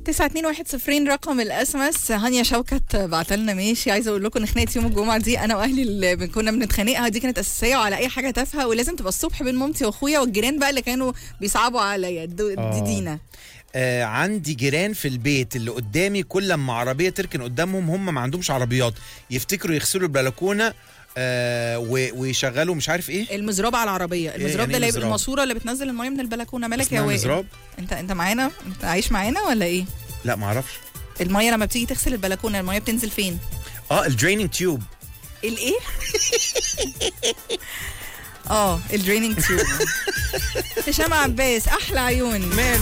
9210 رقم الاسمس. هانيا شوكت بعتلنا ماشي. عايزه اقول لكم ان خناقه يوم الجمعه دي انا واهلي اللي كنا بنتخانقها دي كانت اساسيه، وعلى اي حاجه تافهه، ولازم تبقى الصبح بين مامتي واخويا والجيران بقى اللي كانوا بيصعبوا عليا. دي دينا. عندي جيران في البيت اللي قدامي كل لما عربيه تركن قدامهم، هم ما عندهمش عربيات، يفتكروا يغسلوا البلكونه ويشغلوا مش عارف ايه المزراب على العربيه. المزراب يعني ده اللي مزراب؟ الماسوره اللي بتنزل الميه من البلكونه. مالك يا اسمها وائل؟ مزراب؟ انت معانا؟ انت عايش معانا ولا ايه؟ لا ما اعرفش. الميه لما بتيجي تغسل البلكونه الميه بتنزل فين؟ الدريننج تيوب. الايه؟ الدريننج تيوب. هشام عباس احلى عيون.